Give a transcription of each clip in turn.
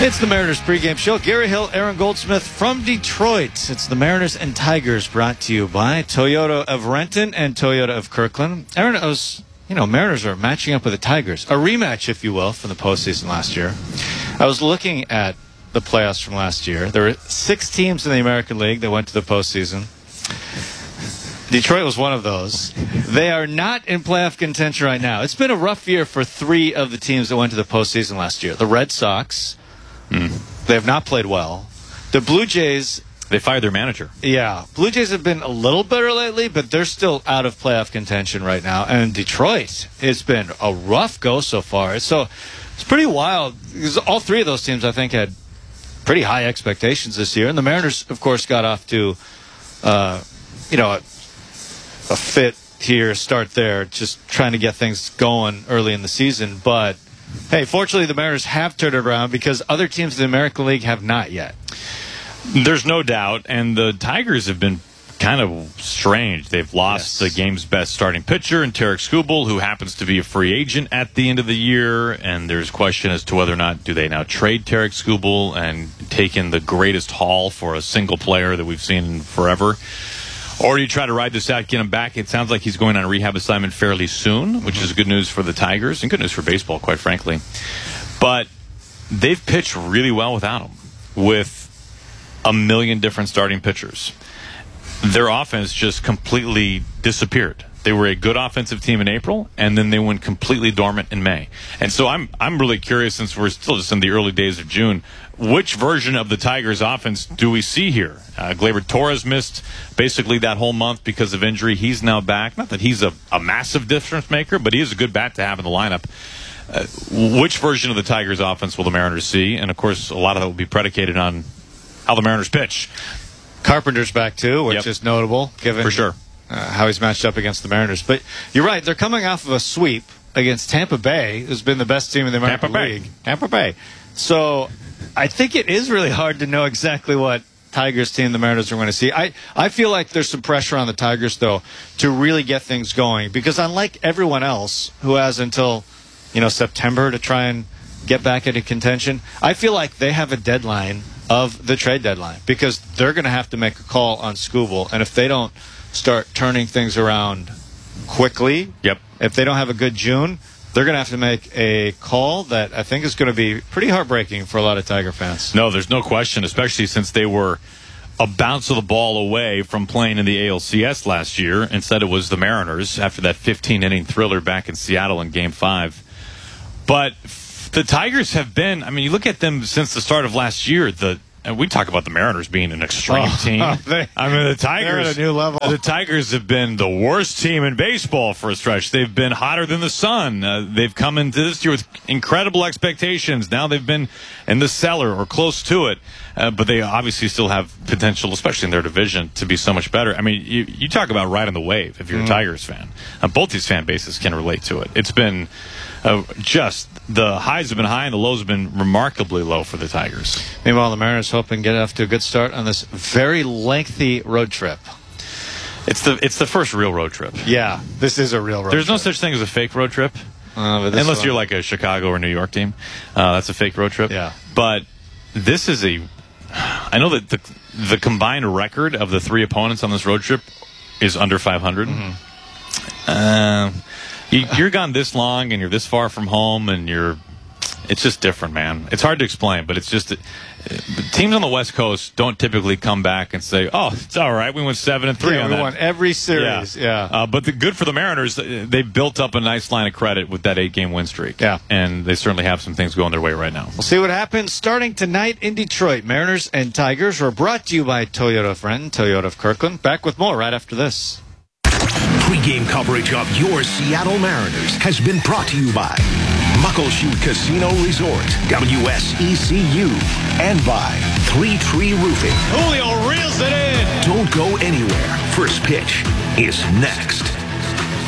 It's the Mariners pregame show. Gary Hill, Aaron Goldsmith from Detroit. It's the Mariners and Tigers, brought to you by Toyota of Renton and Toyota of Kirkland. Aaron, Mariners are matching up with the Tigers. A rematch, if you will, from the postseason last year. I was looking at the playoffs from last year. There were 6 teams in the American League that went to the postseason. Detroit was one of those. They are not in playoff contention right now. It's been a rough year for 3 of the teams that went to the postseason last year. The Red Sox, they have not played well. The Blue Jays, they fired their manager. Yeah. Blue Jays have been a little better lately, but they're still out of playoff contention right now. And Detroit, it's been a rough go so far. So it's pretty wild, because all 3 of those teams, I think, had pretty high expectations this year. And the Mariners, of course, got off to, a fit here, start there, just trying to get things going early in the season. But, hey, fortunately the Mariners have turned it around because other teams in the American League have not yet. There's no doubt, and the Tigers have been kind of strange. They've lost the game's best starting pitcher in Tarik Skubal, who happens to be a free agent at the end of the year, and there's question as to whether or not do they now trade Tarik Skubal and take in the greatest haul for a single player that we've seen in forever. Or do you try to ride this out, get him back? It sounds like he's going on a rehab assignment fairly soon, which is good news for the Tigers and good news for baseball, quite frankly. But they've pitched really well without him, with a million different starting pitchers. Their offense just completely disappeared. They were a good offensive team in April, and then they went completely dormant in May. And so I'm really curious, since we're still just in the early days of June, which version of the Tigers' offense do we see here? Gleyber Torres missed basically that whole month because of injury. He's now back. Not that he's a massive difference maker, but he is a good bat to have in the lineup. Which version of the Tigers' offense will the Mariners see? And, of course, a lot of that will be predicated on how the Mariners pitch. Carpenter's back, too, which is notable, given for sure how he's matched up against the Mariners. But you're right. They're coming off of a sweep against Tampa Bay, who's been the best team in the American League. Tampa Bay. So I think it is really hard to know exactly what Tigers team the Mariners are going to see. I feel like there's some pressure on the Tigers, though, to really get things going. Because unlike everyone else who has until, September to try and get back into contention, I feel like they have a deadline of the trade deadline, because they're going to have to make a call on Skubal. And if they don't start turning things around quickly, if they don't have a good June, they're going to have to make a call that I think is going to be pretty heartbreaking for a lot of Tiger fans. No, there's no question, especially since they were a bounce of the ball away from playing in the ALCS last year. Instead, it was the Mariners after that 15-inning thriller back in Seattle in Game 5. But the Tigers have been, you look at them since the start of last year, and we talk about the Mariners being an extreme team. The Tigers, they're at a new level. The Tigers have been the worst team in baseball for a stretch. They've been hotter than the sun. They've come into this year with incredible expectations. Now they've been in the cellar or close to it. But they obviously still have potential, especially in their division, to be so much better. You talk about riding the wave if you're a Tigers fan. Both these fan bases can relate to it. It's been just the highs have been high and the lows have been remarkably low for the Tigers. Meanwhile, the Mariners hoping to get off to a good start on this very lengthy road trip. It's the first real road trip. Yeah, this is a real road trip. There's no such thing as a fake road trip. Unless you're like a Chicago or New York team. That's a fake road trip. Yeah. But this is I know that the combined record of the 3 opponents on this road trip is under 500. You're gone this long and you're this far from home, and it's just different, man. It's hard to explain, but it's just teams on the West Coast don't typically come back and say, "Oh, it's all right. We went 7-3 on that. We won every series." But good for the Mariners. They built up a nice line of credit with that 8-game win streak. Yeah, and they certainly have some things going their way right now. We'll see what happens starting tonight in Detroit. Mariners and Tigers are brought to you by Toyota of Renton, Toyota of Kirkland. Back with more right after this. Pre-game coverage of your Seattle Mariners has been brought to you by Muckleshoot Casino Resort, WSECU, and by 3 Tree Roofing. Julio reels it in. Don't go anywhere. First pitch is next.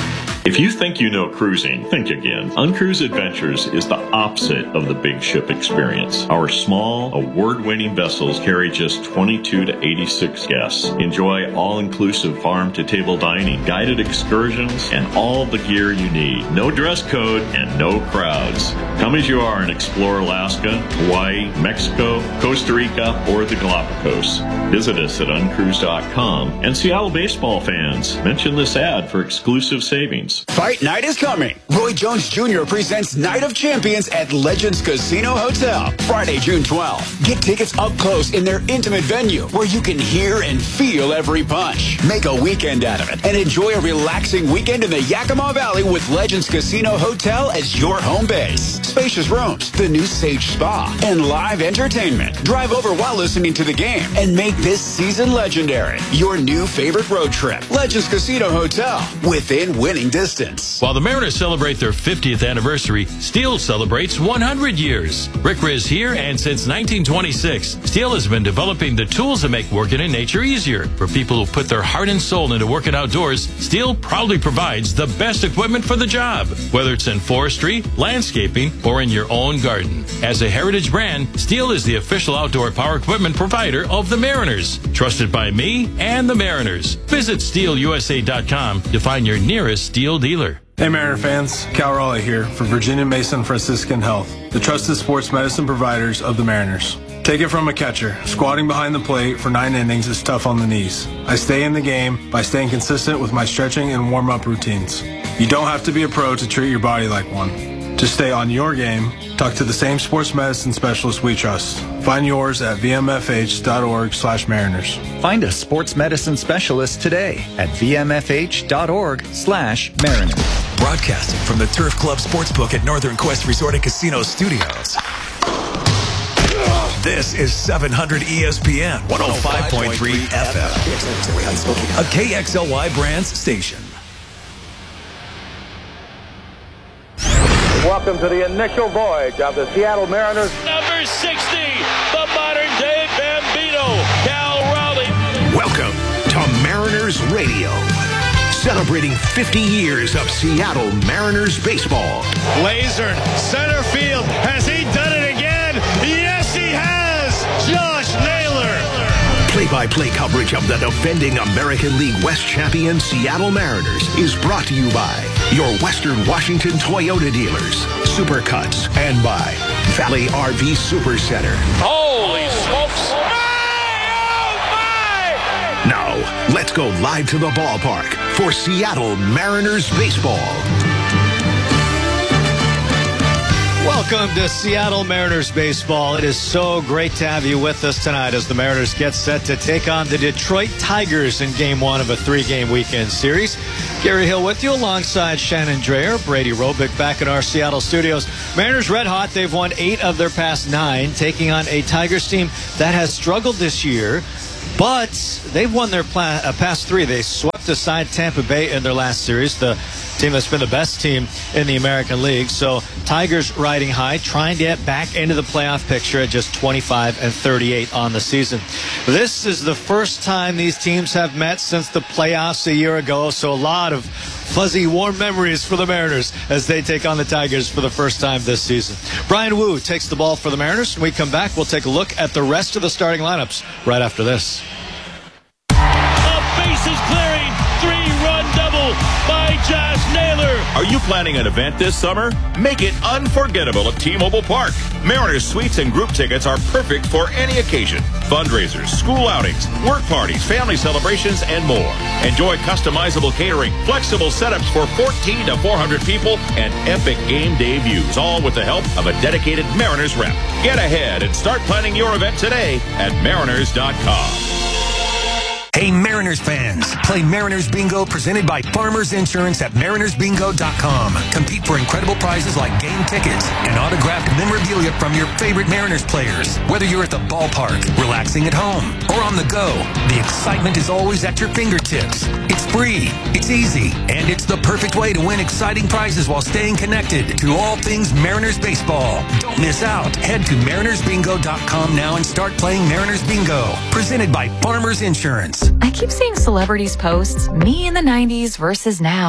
If you think you know cruising, think again. Uncruise Adventures is the opposite of the big ship experience. Our small, award-winning vessels carry just 22 to 86 guests. Enjoy all-inclusive farm-to-table dining, guided excursions, and all the gear you need. No dress code and no crowds. Come as you are and explore Alaska, Hawaii, Mexico, Costa Rica, or the Galapagos. Visit us at uncruise.com. And Seattle baseball fans, mention this ad for exclusive savings. Fight night is coming. Roy Jones Jr. presents Night of Champions at Legends Casino Hotel, Friday, June 12th. Get tickets up close in their intimate venue where you can hear and feel every punch. Make a weekend out of it and enjoy a relaxing weekend in the Yakima Valley with Legends Casino Hotel as your home base. Spacious rooms, the new Sage Spa, and live entertainment. Drive over while listening to the game and make this season legendary. Your new favorite road trip. Legends Casino Hotel, within winning distance. While the Mariners celebrate their 50th anniversary, Steel celebrates 100 years. Rick Riz here, and since 1926, Steel has been developing the tools that make working in nature easier. For people who put their heart and soul into working outdoors, Steel proudly provides the best equipment for the job, whether it's in forestry, landscaping, or in your own garden. As a heritage brand, Steel is the official outdoor power equipment provider of the Mariners. Trusted by me and the Mariners. Visit SteelUSA.com to find your nearest Steel dealer. Hey Mariner fans, Cal Raleigh here for Virginia Mason Franciscan Health, the trusted sports medicine providers of the Mariners. Take it from a catcher. Squatting behind the plate for 9 innings is tough on the knees. I stay in the game by staying consistent with my stretching and warm-up routines. You don't have to be a pro to treat your body like one. To stay on your game, talk to the same sports medicine specialist we trust. Find yours at vmfh.org/Mariners. Find a sports medicine specialist today at vmfh.org/Mariners. Broadcasting from the Turf Club Sportsbook at Northern Quest Resort and Casino Studios. This is 700 ESPN 105.3 FM, a KXLY Brands station. Welcome to the initial voyage of the Seattle Mariners. Number 60, the modern-day Bambino, Cal Raleigh. Welcome to Mariners Radio, celebrating 50 years of Seattle Mariners baseball. Laser, center field. Has he done it again? Yes, he has. Josh Naylor. Play-by-play coverage of the defending American League West champion Seattle Mariners is brought to you by your Western Washington Toyota dealers, Supercuts, and by Valley RV Super Center. Holy smokes. Oh, my! Now, let's go live to the ballpark for Seattle Mariners baseball. Welcome to Seattle Mariners baseball. It is so great to have you with us tonight as the Mariners get set to take on the Detroit Tigers in Game 1 of a 3-game weekend series. Gary Hill with you alongside Shannon Dreher, Brady Robick back in our Seattle studios. Mariners red hot. They've won 8 of their past 9, taking on a Tigers team that has struggled this year. But they've won their past 3. They swept aside Tampa Bay in their last series, the team that's been the best team in the American League. So Tigers riding high, trying to get back into the playoff picture at just 25-38 on the season. This is the first time these teams have met since the playoffs a year ago. So a lot of fuzzy, warm memories for the Mariners as they take on the Tigers for the first time this season. Brian Wu takes the ball for the Mariners. When we come back, we'll take a look at the rest of the starting lineups right after this. A bases clearing, 3-run double by Josh Naylor. Are you planning an event this summer? Make it unforgettable at T-Mobile Park. Mariners suites and group tickets are perfect for any occasion. Fundraisers, school outings, work parties, family celebrations, and more. Enjoy customizable catering, flexible setups for 14 to 400 people, and epic game day views, all with the help of a dedicated Mariners rep. Get ahead and start planning your event today at mariners.com. Hey Mariners fans, play Mariners Bingo presented by Farmers Insurance at marinersbingo.com. Compete for incredible prizes like game tickets and autographed memorabilia from your favorite Mariners players. Whether you're at the ballpark, relaxing at home, or on the go, the excitement is always at your fingertips. It's free, it's easy, and it's the perfect way to win exciting prizes while staying connected to all things Mariners baseball. Don't miss out. Head to marinersbingo.com now and start playing Mariners Bingo, presented by Farmers Insurance. I keep seeing celebrities post me in the 90s versus now.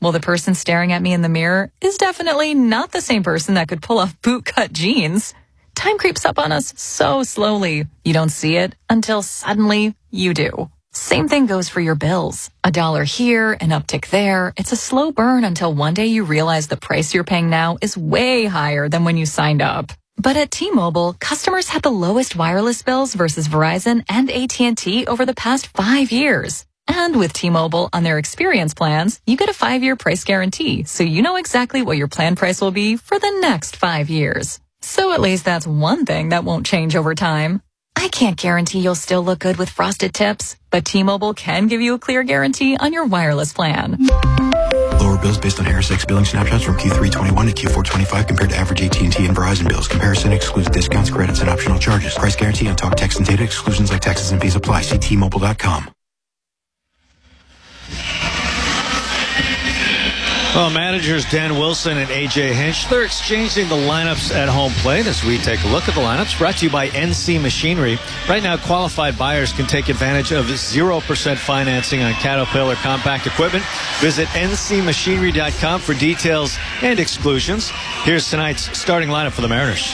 Well, the person staring at me in the mirror is definitely not the same person that could pull off bootcut jeans. Time creeps up on us so slowly. You don't see it until suddenly you do. Same thing goes for your bills. $1 here, an uptick there. It's a slow burn until one day you realize the price you're paying now is way higher than when you signed up. But at T-Mobile, customers had the lowest wireless bills versus Verizon and AT&T over the past 5 years. And with T-Mobile on their experience plans, you get a 5-year price guarantee, so you know exactly what your plan price will be for the next 5 years. So at least that's one thing that won't change over time. I can't guarantee you'll still look good with frosted tips, but T-Mobile can give you a clear guarantee on your wireless plan. Lower bills based on Harris X billing snapshots from Q3 21 to Q4 25 compared to average AT&T and Verizon bills. Comparison excludes discounts, credits, and optional charges. Price guarantee on talk, text, and data. Exclusions like taxes and fees apply. See T-Mobile.com. Well, managers Dan Wilson and A.J. Hinch, they're exchanging the lineups at home plate as we take a look at the lineups. Brought to you by NC Machinery. Right now, qualified buyers can take advantage of 0% financing on Caterpillar compact equipment. Visit ncmachinery.com for details and exclusions. Here's tonight's starting lineup for the Mariners.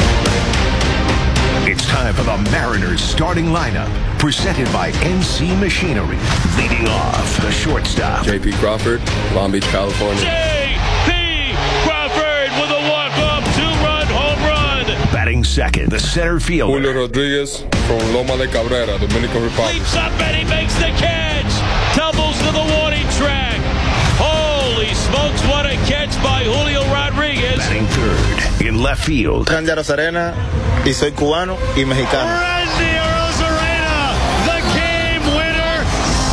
It's time for the Mariners starting lineup, presented by NC Machinery. Leading off, the shortstop, J.P. Crawford, Long Beach, California. J.P. Crawford with a walk-off 2-run home run. Batting second, the center fielder, Julio Rodriguez from Loma de Cabrera, Dominican Republic. Leaps up and he makes the catch. Tumbles to the warning track. Holy smokes, what a catch by Julio Rodriguez. Batting third, in left field, Randy Arozarena, y soy cubano y mexicano. Randy Arozarena, the game winner,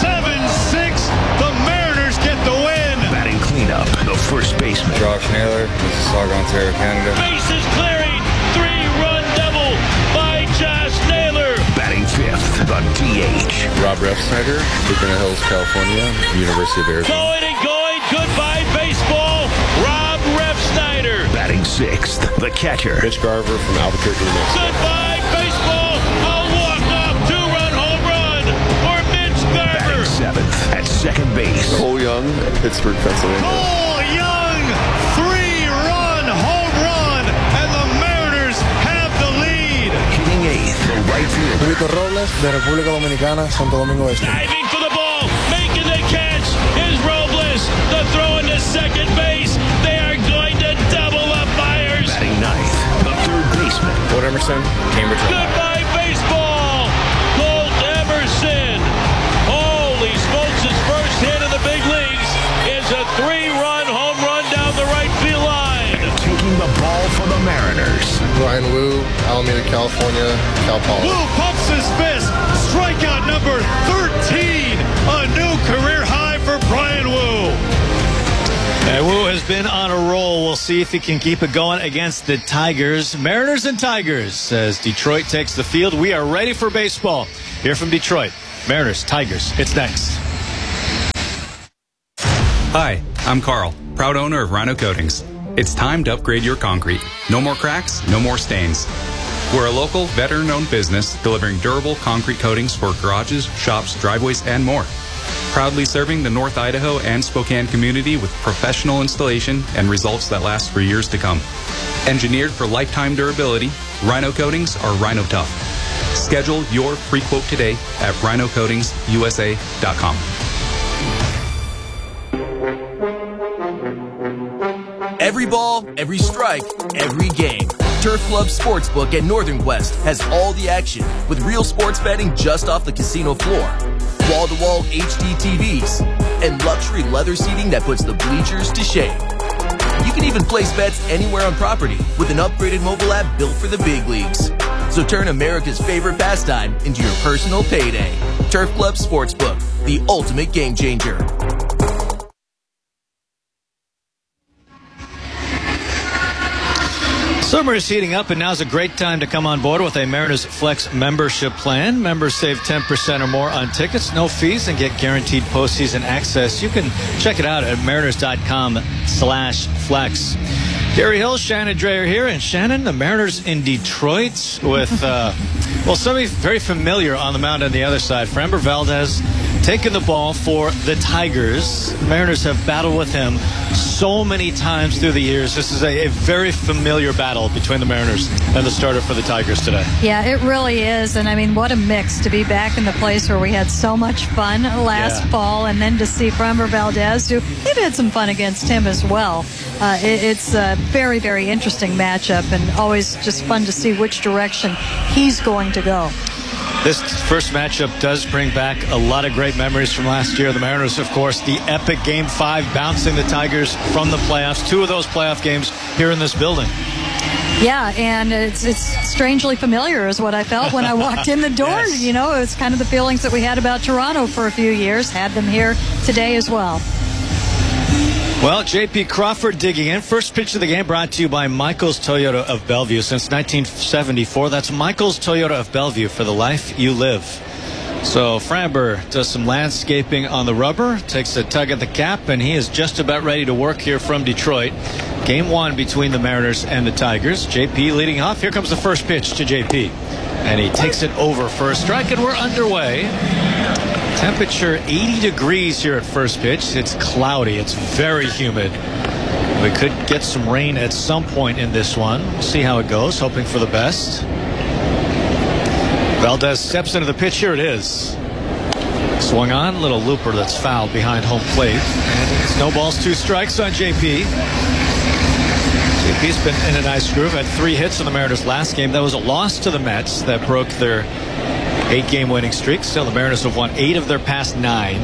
7-6. The Mariners get the win. Batting cleanup, the first baseman, Josh Naylor, Mississauga, Ontario, Canada. Bases clearing, 3-run double by Josh Naylor. Batting fifth, the DH, Rob Refsnyder, Laguna Hills, California, University of Arizona. Going and going, goodbye baseball, Rob Refsnyder. Batting sixth, the catcher, Mitch Garver from Albuquerque, New Mexico. Goodbye baseball, a walk-off 2-run home run for Mitch Garver. Batting seventh, at second base, Cole Young, Pittsburgh, Pennsylvania. Cole Young, 3-run home run, and the Mariners have the lead. Hitting eighth, the right fielder, Víctor Robles, de República Dominicana, Santo Domingo Este. Diving for the ball, making the catch is Robles. The throw into second base. They are going to double up Myers. Batting ninth, the third baseman, Colt Emerson, Cambridge. Goodbye baseball, Colt Emerson. Holy smokes, his first hit in the big leagues is a 3-run home run down the right field line. and taking the ball for the Mariners, Ryan Wu, Alameda, California, Cal Poly. Wu pumps his fist. Strikeout number 13. A new career high for Brian Wu. And Wu has been on a roll. We'll see if he can keep it going against the Tigers. Mariners and Tigers as Detroit takes the field. We are ready for baseball. Here from Detroit, Mariners, Tigers. It's next. Hi, I'm Carl, proud owner of Rhino Coatings. It's time to upgrade your concrete. No more cracks, no more stains. We're a local, veteran-owned business delivering durable concrete coatings for garages, shops, driveways, and more. Proudly serving the North Idaho and Spokane community with professional installation and results that last for years to come. Engineered for lifetime durability, Rhino Coatings are Rhino Tough. Schedule your free quote today at rhinocoatingsusa.com. Every ball, every strike, every game. Turf Club Sportsbook at Northern Quest has all the action with real sports betting just off the casino floor. Wall-to-wall HD TVs and luxury leather seating that puts the bleachers to shame. You can even place bets anywhere on property with an upgraded mobile app built for the big leagues. So turn America's favorite pastime into your personal payday. Turf Club Sportsbook, the ultimate game changer. Summer is heating up, and now's a great time to come on board with a Mariners Flex membership plan. Members save 10% or more on tickets, no fees, and get guaranteed postseason access. You can check it out at mariners.com/flex. Gary Hill, Shannon Dreyer here. And Shannon, the Mariners in Detroit with, somebody very familiar on the mound on the other side. Framber Valdez taking the ball for the Tigers. The Mariners have battled with him so many times through the years. This is a very familiar battle between the Mariners and the starter for the Tigers today. Yeah, it really is. And I mean, what a mix to be back in the place where we had so much fun last fall, and then to see Framber Valdez, who they've had some fun against him as well. It's a very, very interesting matchup, and always just fun to see which direction he's going to go. This first matchup does bring back a lot of great memories from last year. The Mariners, of course, the epic Game 5 bouncing the Tigers from the playoffs. 2 of those playoff games here in this building. Yeah, and it's strangely familiar is what I felt when I walked in the door. Yes. You know, it's kind of the feelings that we had about Toronto for a few years. Had them here today as well. Well, J.P. Crawford digging in. First pitch of the game brought to you by Michael's Toyota of Bellevue since 1974. That's Michael's Toyota of Bellevue, for the life you live. So Framber does some landscaping on the rubber, takes a tug at the cap, and he is just about ready to work here from Detroit. Game 1 between the Mariners and the Tigers. J.P. leading off. Here comes the first pitch to J.P. And he takes it over for a strike, and we're underway. Temperature 80 degrees here at first pitch. It's cloudy. It's very humid. We could get some rain at some point in this one. We'll see how it goes, hoping for the best. Valdez steps into the pitch. Here it is. Swung on. Little looper that's fouled behind home plate. And it's no balls, 2 strikes on JP. JP's been in a nice groove. Had 3 hits in the Mariners' last game. That was a loss to the Mets that broke their 8-game winning streak. Still, the Mariners have won 8 of their past 9.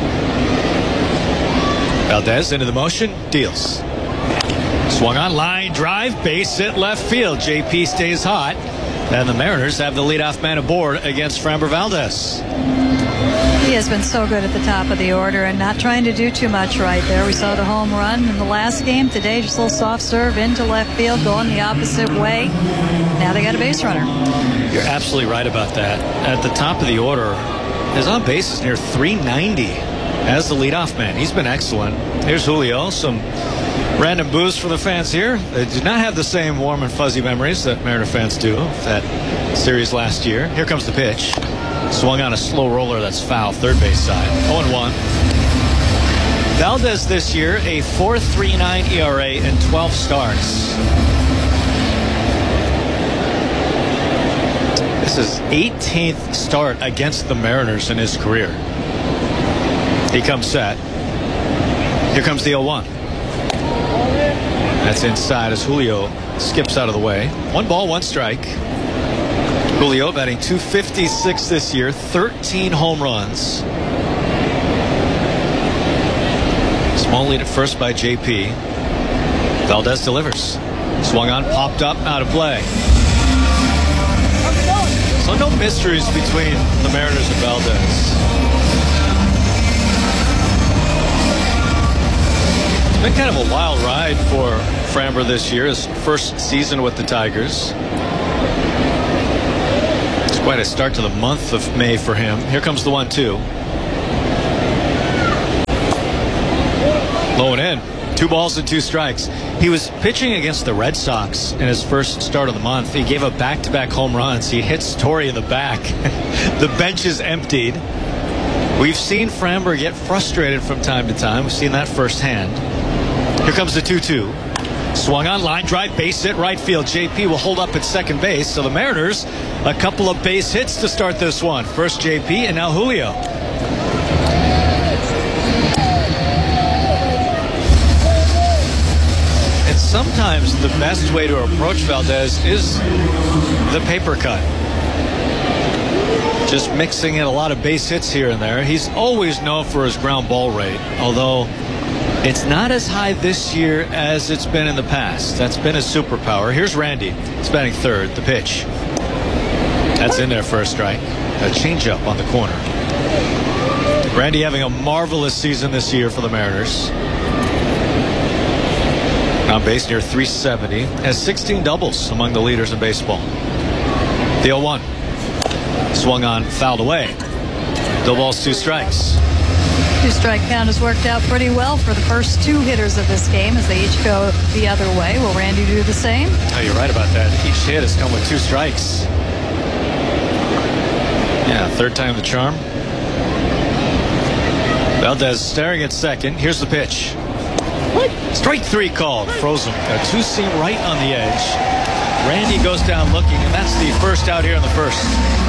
Valdez into the motion, deals. Swung on, line drive, base hit left field. JP stays hot, and the Mariners have the leadoff man aboard against Framber Valdez. He has been so good at the top of the order and not trying to do too much right there. We saw the home run in the last game. Today, just a little soft serve into left field, going the opposite way. Now they got a base runner. You're absolutely right about that. At the top of the order, his on base is near 390 as the leadoff man. He's been excellent. Here's Julio. Some random boos for the fans here. They do not have the same warm and fuzzy memories that Mariner fans do of that series last year. Here comes the pitch. Swung on a slow roller that's foul, third base side. 0-1. Valdez this year, a 4.39 ERA in 12 starts. This is 18th start against the Mariners in his career. He comes set. Here comes the 0-1. That's inside as Julio skips out of the way. 1 ball, 1 strike. Julio batting .256 this year, 13 home runs. Small lead at first by JP. Valdez delivers. Swung on, popped up, out of play. So no mysteries between the Mariners and Valdez. It's been kind of a wild ride for Framber this year, his first season with the Tigers. It's quite a start to the month of May for him. Here comes the 1-2. Low and in. 2 balls and 2 strikes. He was pitching against the Red Sox in his first start of the month. He gave up back-to-back home runs. He hits Torrey in the back. The bench is emptied. We've seen Framber get frustrated from time to time. We've seen that firsthand. Here comes the 2-2. Swung on, line drive, base hit right field. JP will hold up at second base. So the Mariners, a couple of base hits to start this one. First JP and now Julio. And sometimes the best way to approach Valdez is the paper cut. Just mixing in a lot of base hits here and there. He's always known for his ground ball rate, although it's not as high this year as it's been in the past. That's been his superpower. Here's Randy. He's batting third. The pitch. That's in there for a strike. A changeup on the corner. Randy having a marvelous season this year for the Mariners. On base near 370. Has 16 doubles among the leaders in baseball. The 0-1. Swung on, fouled away. 2 balls, 2 strikes. Two-strike count has worked out pretty well for the first two hitters of this game as they each go the other way. Will Randy do the same? Oh, you're right about that. Each hit has come with 2 strikes. Yeah, third time the charm. Valdez staring at second. Here's the pitch. Strike 3 called. Frozen. A 2-seam right on the edge. Randy goes down looking, and that's the first out here in the first.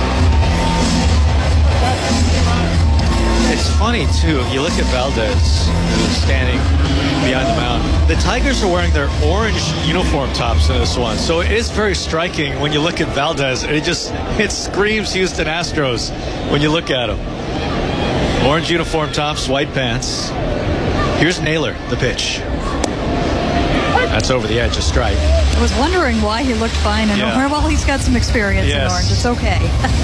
It's funny, too. You look at Valdez, who's standing behind the mound. The Tigers are wearing their orange uniform tops in this one. So it is very striking when you look at Valdez. It screams Houston Astros when you look at him. Orange uniform tops, white pants. Here's Naylor, the pitch. That's over the edge, a strike. I was wondering why he looked fine in orange. Well, he's got some experience in orange. It's okay.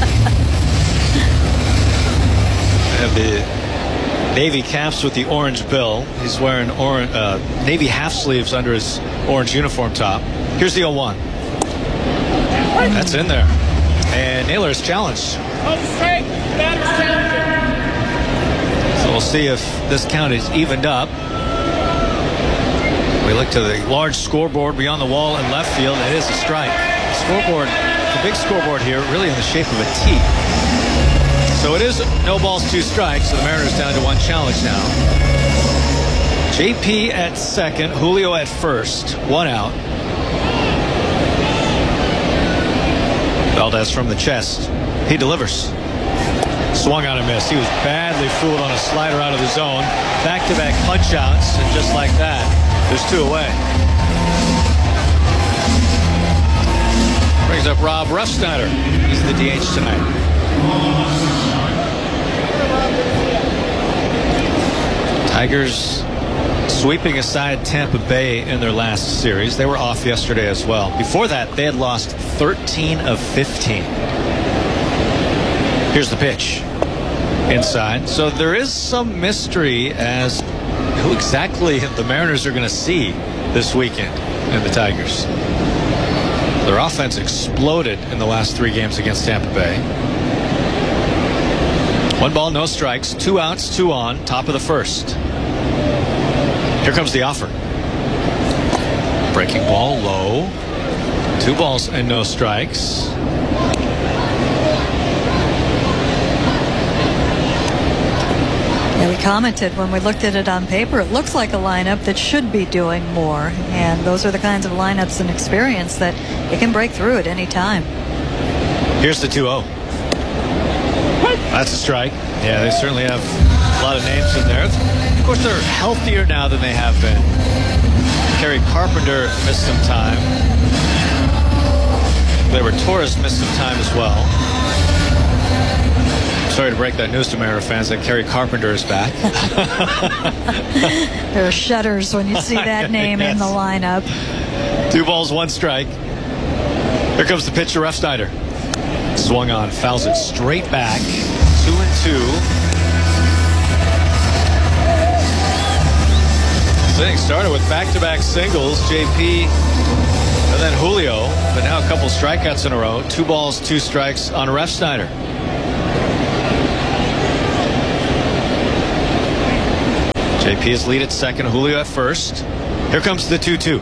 Have the navy caps with the orange bill. He's wearing navy half sleeves under his orange uniform top. Here's the 0-1. That's in there. And Naylor is challenged. So we'll see if this count is evened up. We look to the large scoreboard beyond the wall in left field. It is a strike. Scoreboard, the big scoreboard here, really in the shape of a T. So it is no balls, 2 strikes. So the Mariners down to 1 challenge now. JP at second, Julio at first, 1 out. Valdez from the chest. He delivers. Swung on and missed. He was badly fooled on a slider out of the zone. Back-to-back punch-outs, and just like that, there's 2 away. Brings up Rob Refsnyder. He's the DH tonight. Tigers sweeping aside Tampa Bay in their last series. They were off yesterday as well. Before that, they had lost 13 of 15. Here's the pitch. Inside. So there is some mystery as who exactly the Mariners are going to see this weekend in the Tigers. Their offense exploded in the last 3 games against Tampa Bay. 1 ball, no strikes, 2 outs, 2 on, top of the first. Here comes the offer. Breaking ball low. 2 balls and no strikes. Yeah, we commented when we looked at it on paper, it looks like a lineup that should be doing more. And those are the kinds of lineups and experience that it can break through at any time. Here's the 2-0. That's a strike. Yeah, they certainly have a lot of names in there. Of course, they're healthier now than they have been. Kerry Carpenter missed some time. Gleyber Torres missed some time as well. Sorry to break that news to Mariner fans that Kerry Carpenter is back. There are shudders when you see that name in the lineup. 2 balls, 1 strike. Here comes the pitch to Refsnyder. Swung on, fouls it straight back. 2-2. This inning started with back-to-back singles, JP and then Julio, but now a couple strikeouts in a row. 2 balls, 2 strikes on Refsnyder. JP is lead at second, Julio at first. Here comes the 2-2.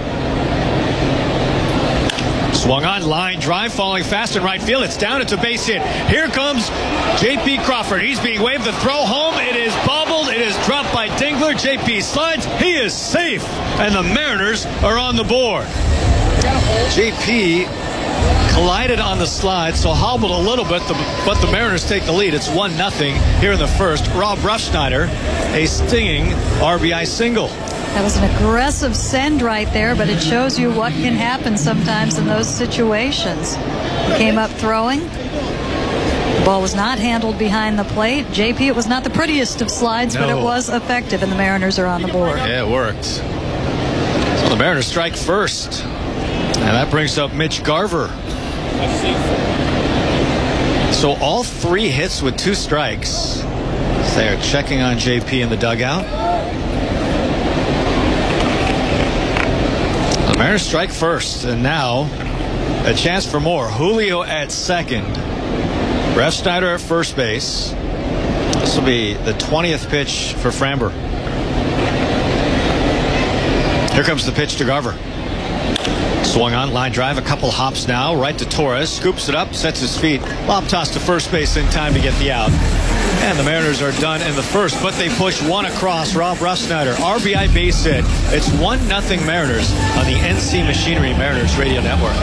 Swung on, line drive, falling fast in right field. It's down, it's a base hit. Here comes J.P. Crawford. He's being waved. The throw home. It is bobbled. It is dropped by Dingler. J.P. slides. He is safe. And the Mariners are on the board. J.P. collided on the slide, so hobbled a little bit, but the Mariners take the lead. It's 1-0 here in the first. Rob Refsnyder, a stinging RBI single. That was an aggressive send right there, but it shows you what can happen sometimes in those situations. He came up throwing. The ball was not handled behind the plate. JP, it was not the prettiest of slides, but it was effective, and the Mariners are on the board. Yeah, it worked. So the Mariners strike first. And that brings up Mitch Garver. So all 3 hits with 2 strikes. They are checking on JP in the dugout. The Mariners strike first, and now a chance for more. Julio at second. Refsnyder at first base. This will be the 20th pitch for Framber. Here comes the pitch to Garver. Swung on, line drive, a couple hops now, right to Torres, scoops it up, sets his feet, lob toss to first base in time to get the out. And the Mariners are done in the first, but they push one across. Rob Ruffsnyder, RBI base hit. It's 1-0 Mariners on the NC Machinery Mariners Radio Network.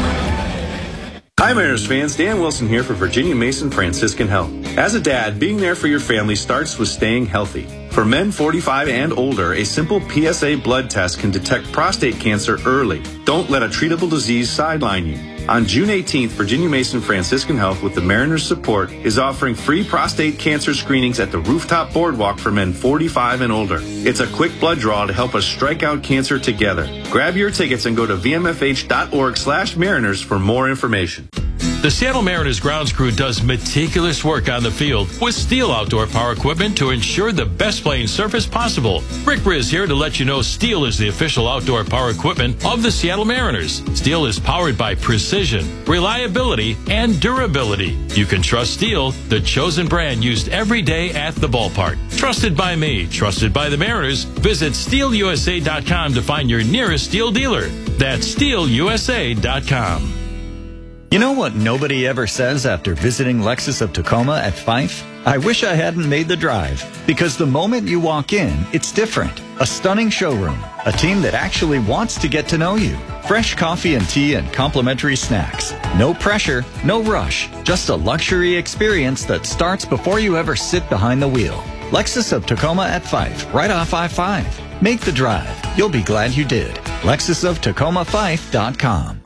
Hi Mariners fans, Dan Wilson here for Virginia Mason Franciscan Health. As a dad, being there for your family starts with staying healthy. For men 45 and older, a simple PSA blood test can detect prostate cancer early. Don't let a treatable disease sideline you. On June 18th, Virginia Mason Franciscan Health, with the Mariners' support, is offering free prostate cancer screenings at the Rooftop Boardwalk for men 45 and older. It's a quick blood draw to help us strike out cancer together. Grab your tickets and go to vmfh.org/Mariners for more information. The Seattle Mariners grounds crew does meticulous work on the field with Steel outdoor power equipment to ensure the best playing surface possible. Rick Riz here to let you know Steel is the official outdoor power equipment of the Seattle Mariners. Steel is powered by precision, reliability, and durability. You can trust Steel, the chosen brand used every day at the ballpark. Trusted by me, trusted by the Mariners. Visit SteelUSA.com to find your nearest Steel dealer. That's SteelUSA.com. You know what nobody ever says after visiting Lexus of Tacoma at Fife? I wish I hadn't made the drive. Because the moment you walk in, it's different. A stunning showroom. A team that actually wants to get to know you. Fresh coffee and tea and complimentary snacks. No pressure, no rush. Just a luxury experience that starts before you ever sit behind the wheel. Lexus of Tacoma at Fife, right off I-5. Make the drive. You'll be glad you did. LexusofTacomaFife.com.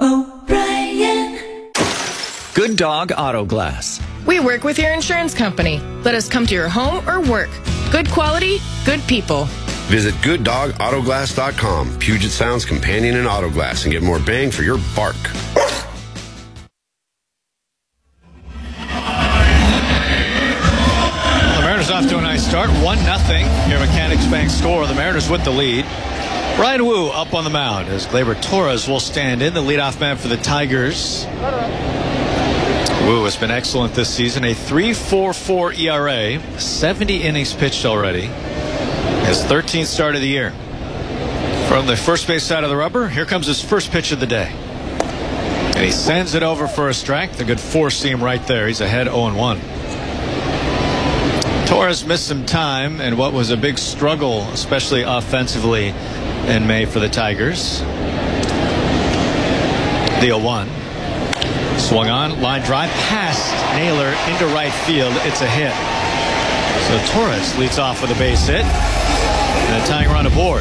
Good Dog Auto Glass. We work with your insurance company. Let us come to your home or work. Good quality, good people. Visit GoodDogAutoGlass.com, Puget Sound's companion in auto glass, and get more bang for your bark. Well, the Mariners off to a nice start. 1-0. Your Mechanics Bank score. The Mariners with the lead. Ryan Wu up on the mound as Gleyber Torres will stand in, the leadoff man for the Tigers. Wu has been excellent this season. A 3.44 ERA, 70 innings pitched already. His 13th start of the year. From the first base side of the rubber, here comes his first pitch of the day. And he sends it over for a strike. The good four-seam right there. He's ahead 0-1. Torres missed some time in what was a big struggle, especially offensively, in May for the Tigers. The 0-1. Swung on, line drive past Naylor into right field. It's a hit. So Torres leads off with a base hit and a tying run aboard.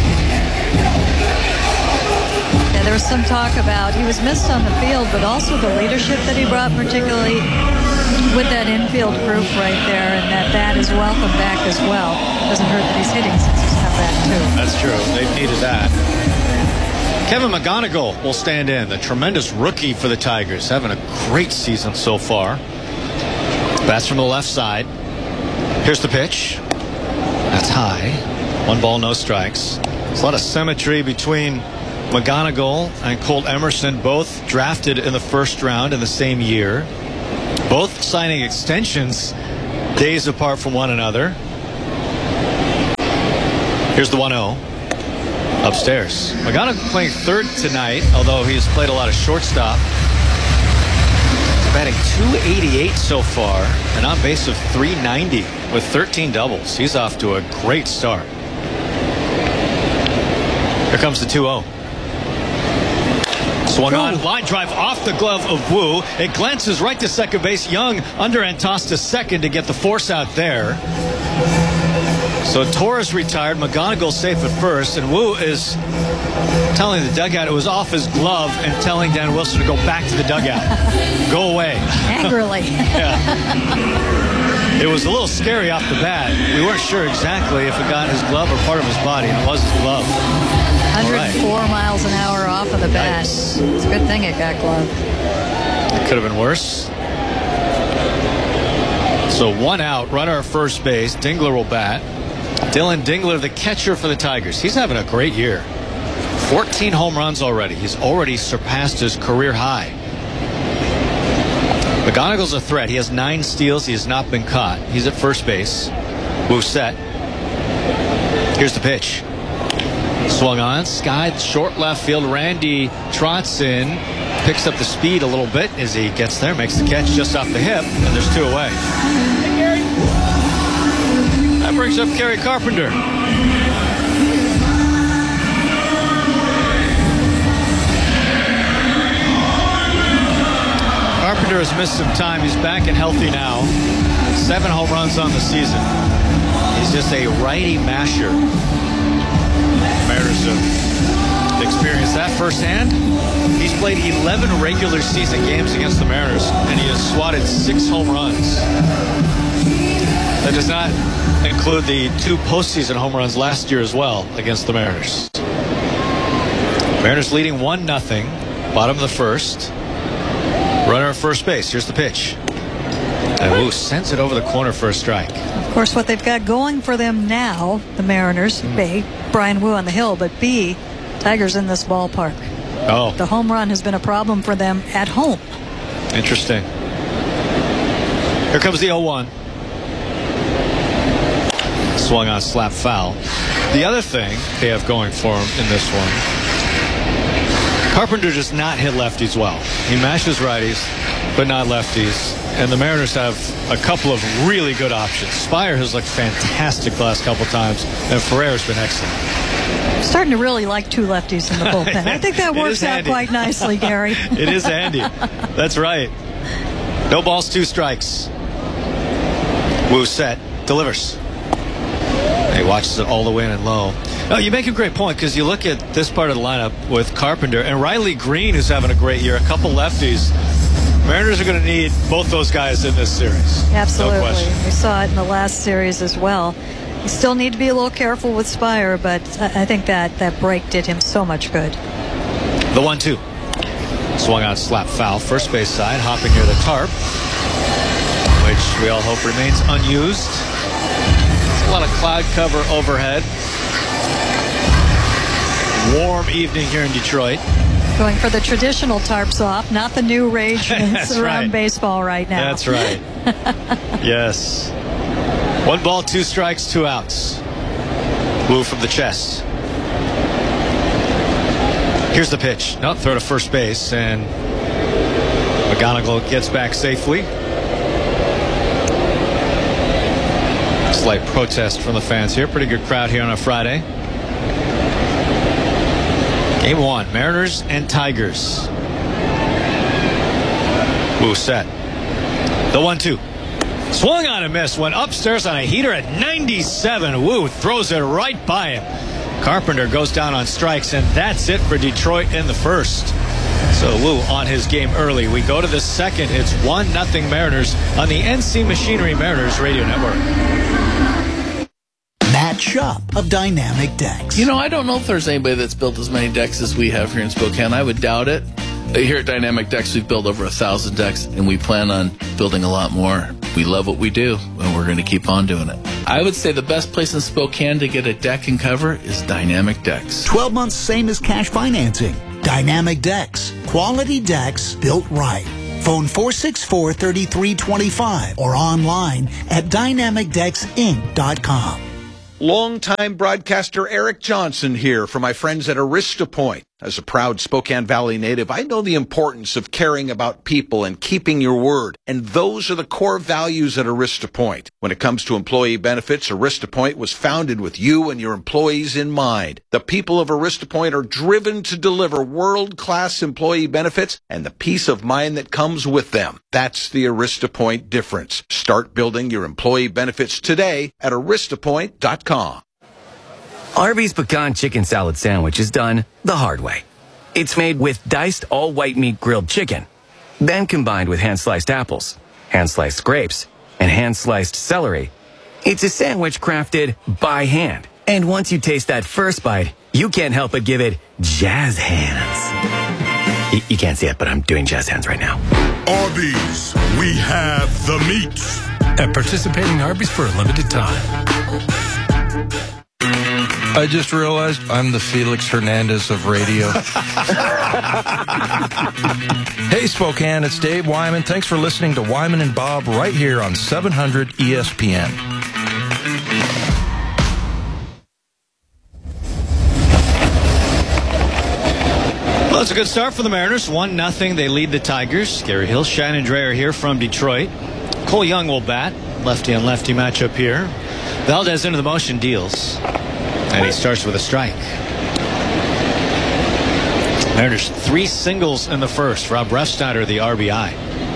Yeah, there was some talk about he was missed on the field, but also the leadership that he brought, particularly with that infield group right there, and that bat is welcome back as well. Doesn't hurt that he's hitting since he's come back too. That's true. They've needed that. Kevin McGonigal will stand in, the tremendous rookie for the Tigers, having a great season so far. Bats from the left side. Here's the pitch. That's high. 1 ball, no strikes. There's a lot of symmetry between McGonigal and Colt Emerson, both drafted in the first round in the same year. Both signing extensions days apart from one another. Here's the 1-0. Upstairs. McGonigal playing third tonight, although he's played a lot of shortstop. He's batting .288 so far, and on base of .390 with 13 doubles. He's off to a great start. Here comes the 2-0. Swung on, line drive off the glove of Wu. It glances right to second base. Young under and tossed to second to get the force out there. So Torres retired, McGonigal safe at first, and Wu is telling the dugout it was off his glove and telling Dan Wilson to go back to the dugout. Go away. Angrily. Yeah. It was a little scary off the bat. We weren't sure exactly if it got his glove or part of his body, and it was his glove. 104 miles an hour off of the bat. It's a good thing it got gloved. It could have been worse. So 1 out, runner at first base. Dingler will bat. Dylan Dingler, the catcher for the Tigers. He's having a great year. 14 home runs already. He's already surpassed his career high. McGonagall's a threat. He has 9 steals. He has not been caught. He's at first base. Move set. Here's the pitch. Swung on, skied short left field. Randy trots in, picks up the speed a little bit as he gets there, makes the catch just off the hip, and there's 2 away. Hey, Gary. That brings up Kerry Carpenter. Carpenter has missed some time. He's back and healthy now. 7 home runs on the season. He's just a righty masher. Mariners have experienced that firsthand. He's played 11 regular season games against the Mariners, and he has swatted 6 home runs. That does not include the 2 postseason home runs last year as well against the Mariners. Mariners leading 1-0, bottom of the first. Runner at first base. Here's the pitch. And Wu sends it over the corner for a strike. Of course, what they've got going for them now, the Mariners, A, Brian Wu on the hill, but B, Tigers in this ballpark. Oh. The home run has been a problem for them at home. Interesting. Here comes the 0-1. Swung on, slap foul. The other thing they have going for him in this one, Carpenter does not hit lefties well. He mashes righties, but not lefties. And the Mariners have a couple of really good options. Spire has looked fantastic the last couple times, and Ferrer's been excellent. I'm starting to really like 2 lefties in the bullpen. I think that works out quite nicely, Gary. It is handy. That's right. No balls, 2 strikes. Wu set, delivers. He watches it all the way in and low. Oh, you make a great point, because you look at this part of the lineup with Carpenter and Riley Green, who's having a great year, a couple lefties. Mariners are going to need both those guys in this series. Absolutely. No question. We saw it in the last series as well. You still need to be a little careful with Spire, but I think that break did him so much good. The 1-2. Swung on, slap foul. First base side, hopping near the tarp, which we all hope remains unused. There's a lot of cloud cover overhead. Warm evening here in Detroit. Going for the traditional tarps off, not the new rage that's around baseball right now. That's right. Yes. 1 ball, 2 strikes, 2 outs. Wu from the chest. Here's the pitch. No, throw to first base, and McGonagall gets back safely. Slight protest from the fans here. Pretty good crowd here on a Friday. Game 1, Mariners and Tigers. Wu set. The 1-2. Swung on and missed. Went upstairs on a heater at 97. Wu throws it right by him. Carpenter goes down on strikes, and that's it for Detroit in the first. So Wu on his game early. We go to the second. It's 1-0 Mariners on the NC Machinery Mariners Radio Network. Matt Shupp of Dynamic Decks. You know, I don't know if there's anybody that's built as many decks as we have here in Spokane. I would doubt it. Here at Dynamic Decks, we've built over 1,000 decks, and we plan on building a lot more. We love what we do, and we're going to keep on doing it. I would say the best place in Spokane to get a deck and cover is Dynamic Decks. 12 months, same as cash financing. Dynamic Decks. Quality decks built right. Phone 464-3325 or online at dynamicdecksinc.com. Longtime broadcaster Eric Johnson here for my friends at Arista Point. As a proud Spokane Valley native, I know the importance of caring about people and keeping your word. And those are the core values at Arista Point. When it comes to employee benefits, Arista Point was founded with you and your employees in mind. The people of Arista Point are driven to deliver world-class employee benefits and the peace of mind that comes with them. That's the Arista Point difference. Start building your employee benefits today at aristapoint.com. Arby's Pecan Chicken Salad Sandwich is done the hard way. It's made with diced all-white meat grilled chicken, then combined with hand-sliced apples, hand-sliced grapes, and hand-sliced celery. It's a sandwich crafted by hand. And once you taste that first bite, you can't help but give it jazz hands. You can't see it, but I'm doing jazz hands right now. Arby's, we have the meats. At participating Arby's for a limited time. I just realized I'm the Felix Hernandez of radio. Hey, Spokane, it's Dave Wyman. Thanks for listening to Wyman and Bob right here on 700 ESPN. Well, it's a good start for the Mariners. 1-0. They lead the Tigers. Gary Hill, Shannon Drayer here from Detroit. Cole Young will bat. Lefty on lefty matchup here. Valdez into the motion, deals. And he starts with a strike. Mariners 3 singles in the first. Rob Refsnyder, the RBI.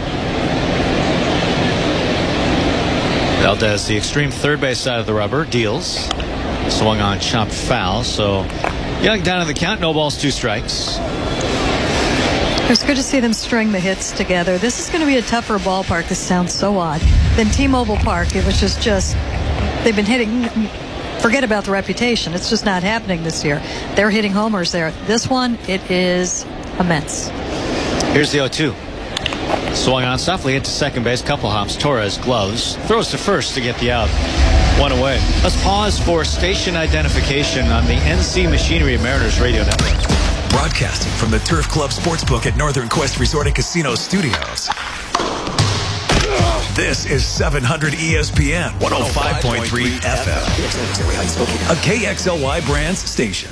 Valdez, the extreme third base side of the rubber, deals. Swung on, chopped foul. So Young down in the count. No balls, 2 strikes. It was good to see them string the hits together. This is going to be a tougher ballpark. This sounds so odd. Than T-Mobile Park. It was just they've been hitting. Forget about the reputation. It's just not happening this year. They're hitting homers there. This one, it is immense. Here's the 0-2. Swung on softly, hit to second base. Couple hops. Torres gloves. Throws to first to get the out. 1 away. Let's pause for station identification on the NC Machinery Mariners Radio Network. Broadcasting from the Turf Club Sportsbook at Northern Quest Resort and Casino Studios. This is 700 ESPN 105.3 FM. A KXLY Brands station.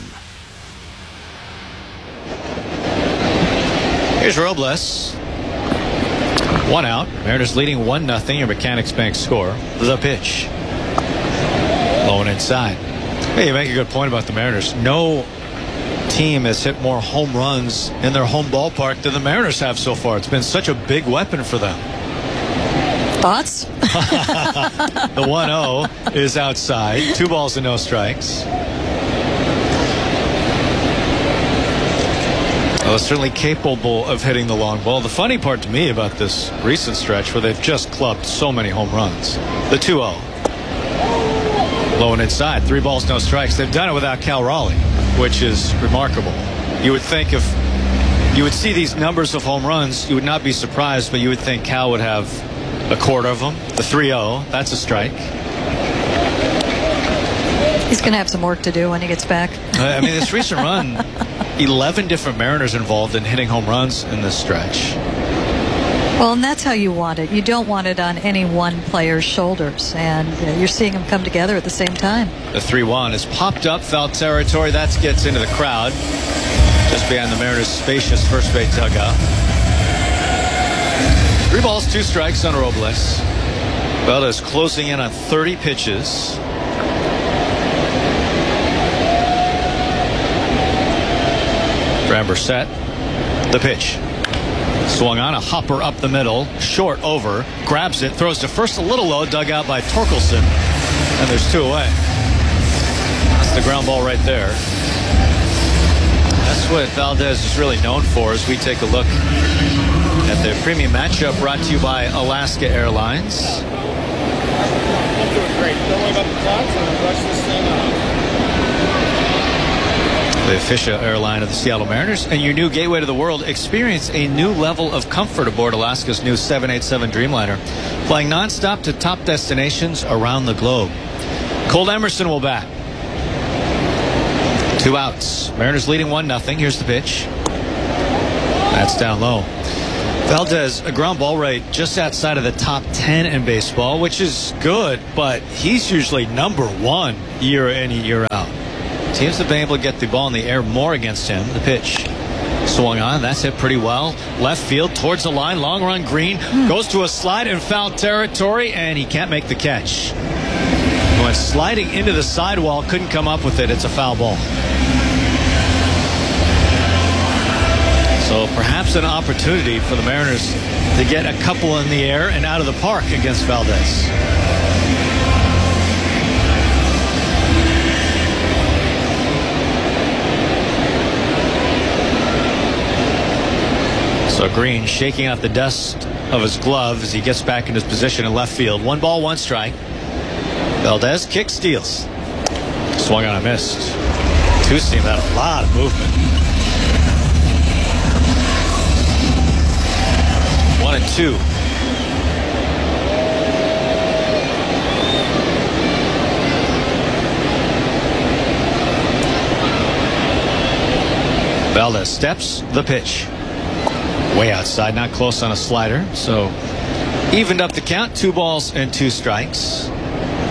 Here's Robles. 1 out. Mariners leading 1-0. Your Mechanics Bank score. The pitch. Low and inside. Hey, you make a good point about the Mariners. No team has hit more home runs in their home ballpark than the Mariners have so far. It's been such a big weapon for them. Thoughts? The 1-0 is outside. 2 balls and no strikes. Well, certainly capable of hitting the long ball. The funny part to me about this recent stretch where they've just clubbed so many home runs. The 2-0. Low and inside. 3 balls, no strikes. They've done it without Cal Raleigh, which is remarkable. You would think if you would see these numbers of home runs, you would not be surprised, but you would think Cal would have a quarter of them. The 3-0, that's a strike. He's going to have some work to do when he gets back. I mean, this recent run, 11 different Mariners involved in hitting home runs in this stretch. Well, and that's how you want it. You don't want it on any one player's shoulders, and you're seeing them come together at the same time. The 3-1 is popped up, foul territory. That gets into the crowd, just behind the Mariners' spacious first base dugout. 3 balls, 2 strikes on Robles. Valdez closing in on 30 pitches. Framber set. The pitch. Swung on, a hopper up the middle, short over, grabs it, throws to first a little low, dug out by Torkelson, and there's 2 away. That's the ground ball right there. That's what Valdez is really known for as we take a look at the premium matchup brought to you by Alaska Airlines. I'm doing great. Don't worry about the clock. I'm going to brush this thing off. The official airline of the Seattle Mariners and your new gateway to the world. Experience a new level of comfort aboard Alaska's new 787 Dreamliner, flying nonstop to top destinations around the globe. Cole Emerson will bat. 2 outs. Mariners leading 1-0. Here's the pitch. That's down low. Valdez, a ground ball rate just outside of the top 10 in baseball, which is good, but he's usually number 1 year in, year out. Teams have been able to get the ball in the air more against him. The pitch swung on. That's hit pretty well. Left field towards the line. Long run Green. Goes to a slide in foul territory, and he can't make the catch. Went sliding into the sidewall. Couldn't come up with it. It's a foul ball. So perhaps an opportunity for the Mariners to get a couple in the air and out of the park against Valdez. So Green shaking out the dust of his glove as he gets back in his position in left field. 1 ball, 1 strike. Valdez kicks, steals. Swung on and missed. 2-seam had a lot of movement. 1-2. Valdez steps the pitch. Way outside, not close on a slider. So evened up the count. 2 balls and 2 strikes.